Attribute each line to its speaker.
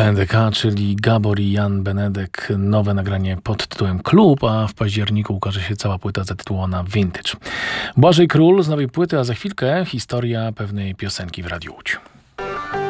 Speaker 1: BNDK, czyli Gabor i Jan Benedek. Nowe nagranie pod tytułem Klub, a w październiku ukaże się cała płyta zatytułowana Vintage. Błażej Król z nowej płyty, a za chwilkę historia pewnej piosenki w Radiu Łódź.